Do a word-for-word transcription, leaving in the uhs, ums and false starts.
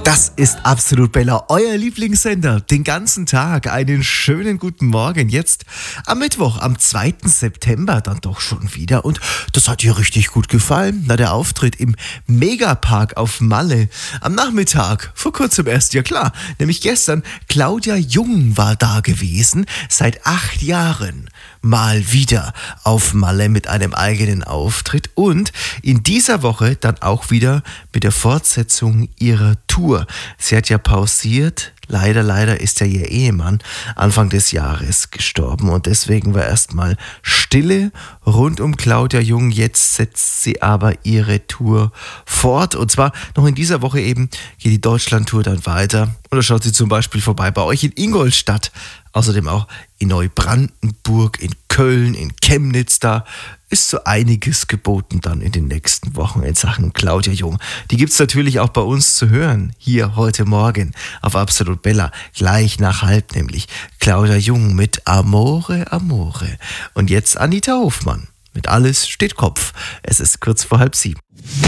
Das ist Absolut Bella, euer Lieblingssender. Den ganzen Tag einen schönen guten Morgen. Jetzt am Mittwoch, am zweiten September, dann doch schon wieder. Und das hat dir richtig gut gefallen. Na, der Auftritt im Megapark auf Malle. Am Nachmittag, vor kurzem erst, ja klar, nämlich gestern, Claudia Jung war da gewesen. Seit acht Jahren mal wieder auf Malle mit einem eigenen Auftritt. Und in dieser Woche dann auch wieder mit der Fortsetzung ihrer Tour. Sie hat ja pausiert. Leider, leider ist ja ihr Ehemann Anfang des Jahres gestorben und deswegen war erstmal Stille rund um Claudia Jung. Jetzt setzt sie aber ihre Tour fort und zwar noch in dieser Woche eben geht die Deutschlandtour dann weiter. Oder schaut sie zum Beispiel vorbei bei euch in Ingolstadt, außerdem auch in Neubrandenburg, in Köln, in Chemnitz. Da ist so einiges geboten dann in den nächsten Wochen in Sachen Claudia Jung. Die gibt's natürlich auch bei uns zu hören, hier heute Morgen auf Absolut Bella, gleich nach halb nämlich. Claudia Jung mit Amore, Amore. Und jetzt Anita Hofmann mit Alles steht Kopf. Es ist kurz vor halb sieben.